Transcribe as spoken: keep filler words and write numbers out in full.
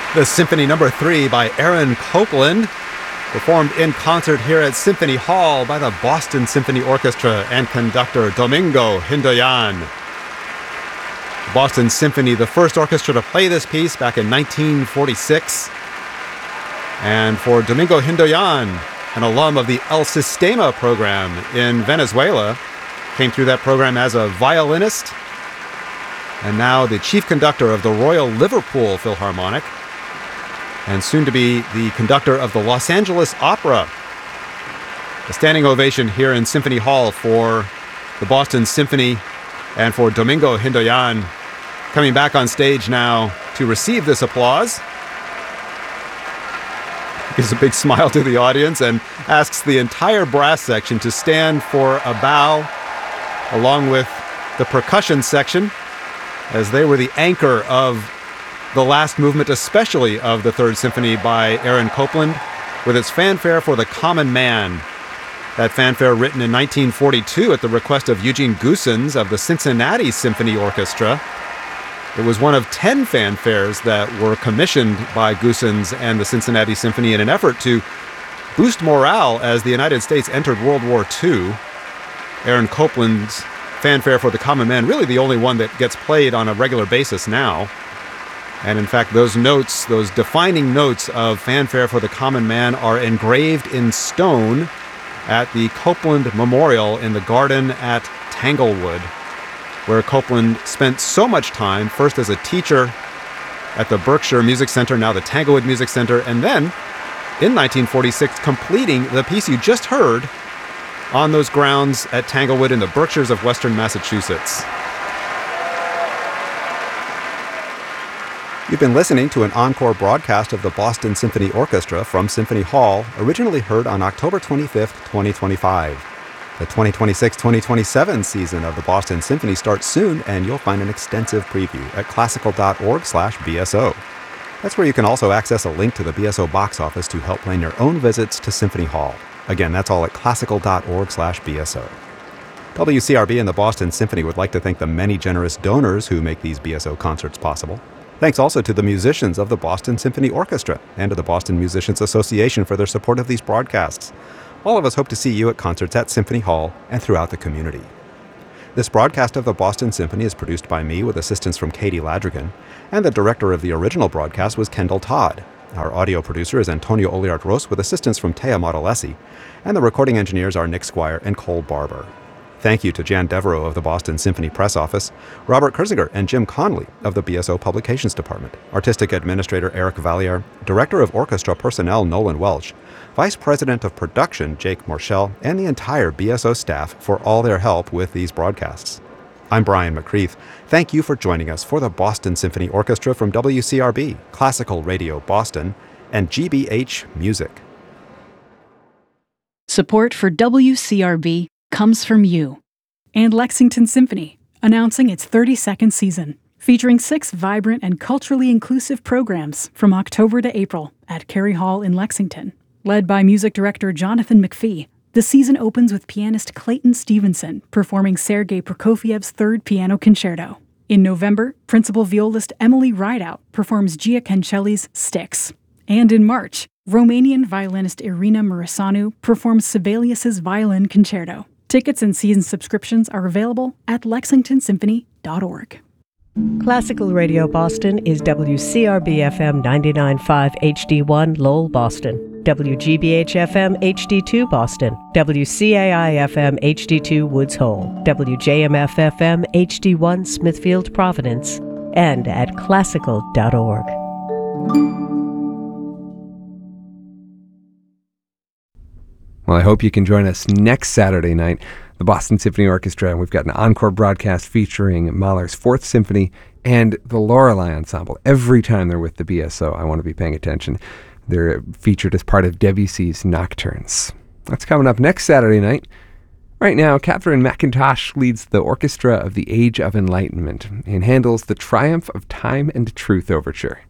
The Symphony Number Three by Aaron Copland, performed in concert here at Symphony Hall by the Boston Symphony Orchestra and conductor Domingo Hindoyan. The Boston Symphony, the first orchestra to play this piece back in nineteen forty-six. And for Domingo Hindoyan, an alum of the El Sistema program in Venezuela, came through that program as a violinist, and now the chief conductor of the Royal Liverpool Philharmonic, and soon to be the conductor of the Los Angeles Opera. A standing ovation here in Symphony Hall for the Boston Symphony and for Domingo Hindoyan, coming back on stage now to receive this applause. Gives a big smile to the audience and asks the entire brass section to stand for a bow, along with the percussion section, as they were the anchor of the last movement, especially of the Third Symphony by Aaron Copland, with its fanfare for the common man. That fanfare written in nineteen forty-two at the request of Eugene Goossens of the Cincinnati Symphony Orchestra. It was one of ten fanfares that were commissioned by Goossens and the Cincinnati Symphony in an effort to boost morale as the United States entered World War Two. Aaron Copland's fanfare for the common man, really the only one that gets played on a regular basis now. And in fact, those notes, those defining notes of fanfare for the common man are engraved in stone at the Copland Memorial in the garden at Tanglewood, where Copland spent so much time, first as a teacher at the Berkshire Music Center, now the Tanglewood Music Center, and then in nineteen forty-six completing the piece you just heard on those grounds at Tanglewood in the Berkshires of Western Massachusetts. You've been listening to an encore broadcast of the Boston Symphony Orchestra from Symphony Hall, originally heard on October twenty-fifth, twenty twenty-five. The twenty twenty-six twenty twenty-seven season of the Boston Symphony starts soon, and you'll find an extensive preview at classical.org slash BSO. That's where you can also access a link to the B S O box office to help plan your own visits to Symphony Hall. Again, that's all at classical.org slash BSO. W C R B and the Boston Symphony would like to thank the many generous donors who make these B S O concerts possible. Thanks also to the musicians of the Boston Symphony Orchestra and to the Boston Musicians Association for their support of these broadcasts. All of us hope to see you at concerts at Symphony Hall and throughout the community. This broadcast of the Boston Symphony is produced by me with assistance from Katie Ladrigan, and the director of the original broadcast was Kendall Todd. Our audio producer is Antonio Oliart-Ros with assistance from Taya Modalesi, and the recording engineers are Nick Squire and Cole Barber. Thank you to Jan Devereaux of the Boston Symphony Press Office, Robert Kurzinger and Jim Conley of the B S O Publications Department, Artistic Administrator Eric Valliere, Director of Orchestra Personnel Nolan Welch, Vice President of Production Jake Morshell, and the entire B S O staff for all their help with these broadcasts. I'm Brian McCreath. Thank you for joining us for the Boston Symphony Orchestra from W C R B, Classical Radio Boston, and G B H Music. Support for W C R B comes from you and Lexington Symphony, announcing its thirty-second season, featuring six vibrant and culturally inclusive programs from October to April at Cary Hall in Lexington. Led by music director Jonathan McPhee, the season opens with pianist Clayton Stevenson performing Sergei Prokofiev's Third Piano Concerto. In November, principal violist Emily Rideout performs Gia Cancelli's Styx. And in March, Romanian violinist Irina Mureșanu performs Sibelius's Violin Concerto. Tickets and season subscriptions are available at lexington symphony dot org. Classical Radio Boston is W C R B F M ninety-nine point five H D one Lowell, Boston, W G B H F M H D two Boston, W C A I F M H D two Woods Hole, W J M F F M H D one Smithfield, Providence, and at classical dot org. Well, I hope you can join us next Saturday night, the Boston Symphony Orchestra. We've got an encore broadcast featuring Mahler's Fourth Symphony and the Lorelei Ensemble. Every time they're with the B S O, I want to be paying attention. They're featured as part of Debussy's Nocturnes. That's coming up next Saturday night. Right now, Catherine McIntosh leads the Orchestra of the Age of Enlightenment and handles the Triumph of Time and Truth Overture.